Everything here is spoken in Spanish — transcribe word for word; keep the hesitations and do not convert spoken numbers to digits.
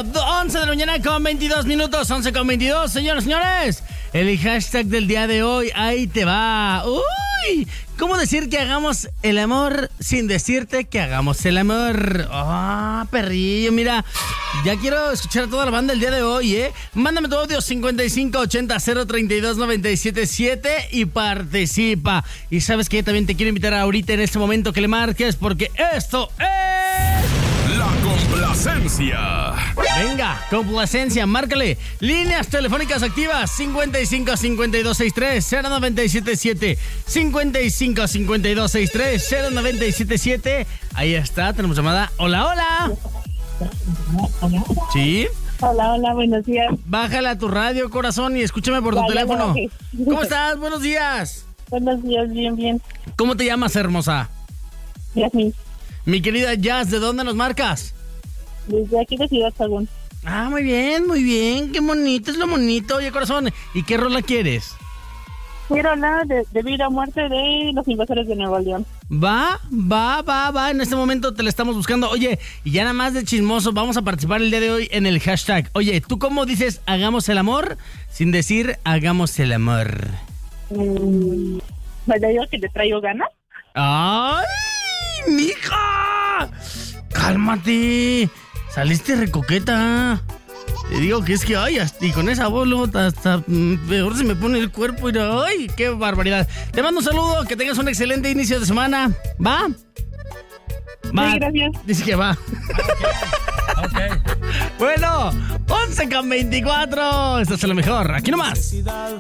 once de la mañana con veintidós minutos, once con veintidós, señores, señores. El hashtag del día de hoy, ahí te va. Uy, ¿cómo decir que hagamos el amor sin decirte que hagamos el amor? Ah, oh, perrillo, mira, ya quiero escuchar a toda la banda el día de hoy, ¿eh? Mándame tu audio cincuenta y cinco ochenta cero treinta y dos noventa y siete siete y participa. Y sabes que también te quiero invitar ahorita en este momento que le marques, porque esto es... La complacencia. Venga, complacencia, márcale. Líneas telefónicas activas cincuenta y cinco cincuenta y dos sesenta y tres cero noventa y siete siete, cincuenta y cinco cincuenta y dos sesenta y tres cero noventa y siete siete. Ahí está, tenemos llamada. Hola, hola. ¿Sí? Hola, hola, buenos días. Bájale a tu radio, corazón, y escúchame por tu ya, teléfono. Ya, ¿Cómo estás? Buenos días. Buenos días, bien, bien. ¿Cómo te llamas, hermosa? Yasmin. Mi querida Jazz, ¿de dónde nos marcas? Desde aquí de Ciudad Sagún. Ah, muy bien, muy bien. Qué bonito es lo bonito. Oye, corazón, ¿y qué rola quieres? Quiero hablar de, de vida o muerte de los invasores de Nuevo León. Va, va, va, va. En este momento te la estamos buscando. Oye, y ya nada más de chismoso, vamos a participar el día de hoy en el hashtag. Oye, ¿tú cómo dices hagamos el amor sin decir hagamos el amor? Mm, ¿Vaya yo que te traigo ganas? ¡Ay, mija! ¡Cálmate! Saliste recoqueta. Te digo que es que, ay, hasta, y con esa voz luego hasta, hasta peor se me pone el cuerpo y ay, qué barbaridad. Te mando un saludo, que tengas un excelente inicio de semana. ¿Va? Va. Sí, gracias. Dice que va. Ok. Okay. Bueno, once con veinticuatro. Esto es lo mejor. Aquí nomás.